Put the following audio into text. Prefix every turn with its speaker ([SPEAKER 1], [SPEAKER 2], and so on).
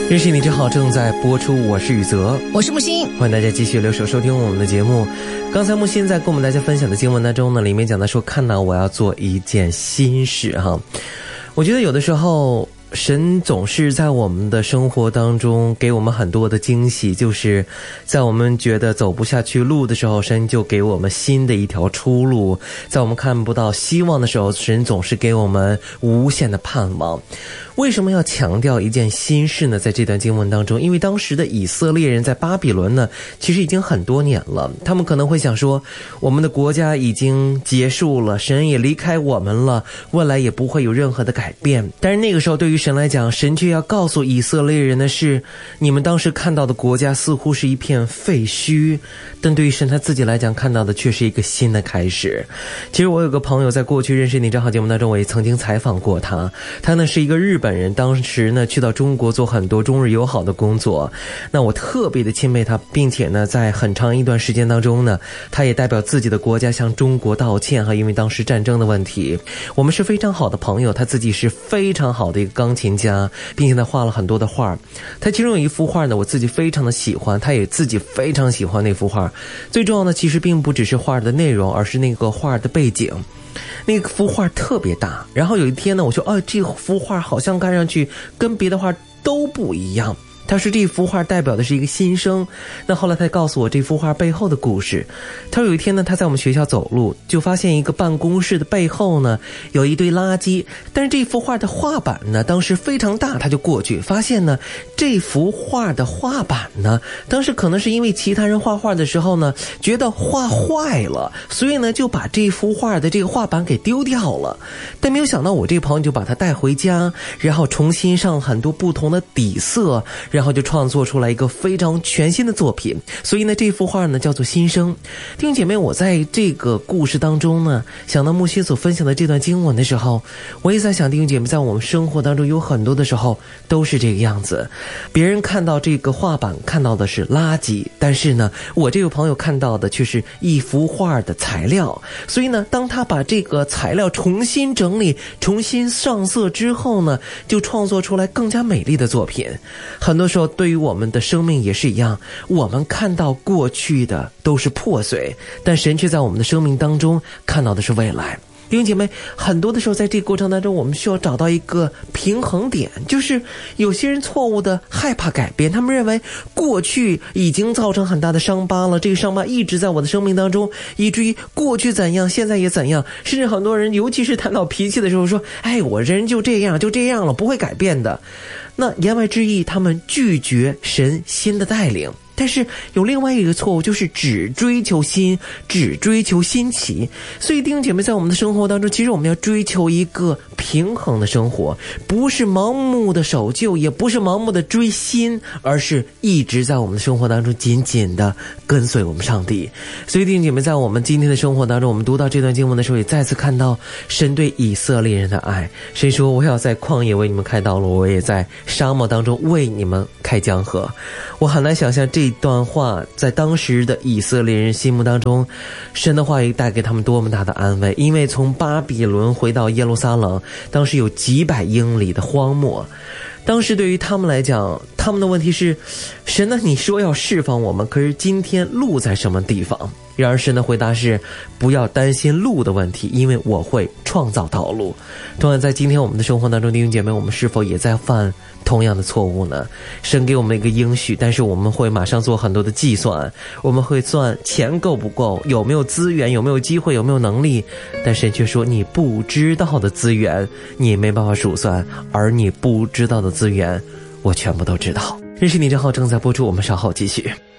[SPEAKER 1] 认识你真好正在播出，我是宇泽，
[SPEAKER 2] 我是木心，
[SPEAKER 1] 欢迎大家继续留守收听我们的节目。刚才木心在跟我们大家分享的经文当中呢，里面讲到说，看到我要做一件新事哈。我觉得有的时候神总是在我们的生活当中给我们很多的惊喜，就是在我们觉得走不下去路的时候，神就给我们新的一条出路；在我们看不到希望的时候，神总是给我们无限的盼望。为什么要强调一件新事呢？在这段经文当中，因为当时的以色列人在巴比伦呢，其实已经很多年了，他们可能会想说，我们的国家已经结束了，神也离开我们了，未来也不会有任何的改变。但是那个时候对于神来讲，神却要告诉以色列人的是，你们当时看到的国家似乎是一片废墟，但对于神他自己来讲，看到的却是一个新的开始。其实我有个朋友在过去认识你正好节目当中，我也曾经采访过他，他呢是一个日本人，当时呢去到中国做很多中日友好的工作。那我特别的钦佩他，并且呢在很长一段时间当中呢，他也代表自己的国家向中国道歉哈，因为当时战争的问题。我们是非常好的朋友，他自己是非常好的一个钢琴家，并且他画了很多的画。他其中有一幅画呢，我自己非常的喜欢，他也自己非常喜欢那幅画。最重要的其实并不只是画的内容，而是那个画的背景。那幅画特别大，然后有一天呢，我说这幅画好像看上去跟别的画都不一样。他说这幅画代表的是一个新生。那后来他告诉我这幅画背后的故事。他说有一天呢，他在我们学校走路，就发现一个办公室的背后呢有一堆垃圾，但是这幅画的画板呢当时非常大，他就过去发现呢，这幅画的画板呢当时可能是因为其他人画画的时候呢觉得画坏了，所以呢就把这幅画的这个画板给丢掉了。但没有想到我这个朋友就把它带回家，然后重新上很多不同的底色，然后就创作出来一个非常全新的作品。所以呢这幅画呢叫做新生。弟兄姐妹，我在这个故事当中呢想到木心所分享的这段经文的时候，我也在想，弟兄姐妹，在我们生活当中有很多的时候都是这个样子。别人看到这个画板看到的是垃圾，但是呢我这个朋友看到的却是一幅画的材料。所以呢当他把这个材料重新整理重新上色之后呢，就创作出来更加美丽的作品。很多时候对于我们的生命也是一样，我们看到过去的都是破碎，但神却在我们的生命当中看到的是未来。弟兄姐妹，很多的时候在这个过程当中，我们需要找到一个平衡点，就是有些人错误的害怕改变，他们认为过去已经造成很大的伤疤了，这个伤疤一直在我的生命当中，以至于过去怎样现在也怎样。甚至很多人尤其是谈到脾气的时候说，我人就这样了，不会改变的。那言外之意，他们拒绝神新的带领。但是有另外一个错误，就是只追求新，只追求新奇。所以弟兄姐妹，在我们的生活当中，其实我们要追求一个平衡的生活，不是盲目的守旧，也不是盲目的追新，而是一直在我们的生活当中紧紧的跟随我们上帝。所以弟兄姐妹，在我们今天的生活当中，我们读到这段经文的时候，也再次看到神对以色列人的爱。神说，我要在旷野为你们开道路，我也在沙漠当中为你们开江河。我很难想象这段话在当时的以色列人心目当中，神的话语带给他们多么大的安慰。因为从巴比伦回到耶路撒冷，当时有几百英里的荒漠。当时对于他们来讲，他们的问题是，神呢，你说要释放我们，可是今天路在什么地方？然而神的回答是，不要担心路的问题，因为我会创造道路。同样在今天我们的生活当中，弟兄姐妹，我们是否也在犯同样的错误呢？神给我们一个应许，但是我们会马上做很多的计算，我们会算钱够不够，有没有资源，有没有机会，有没有能力。但神却说，你不知道的资源你也没办法数算，而你不知道的资源我全部都知道。认识你正好正在播出，我们稍后继续。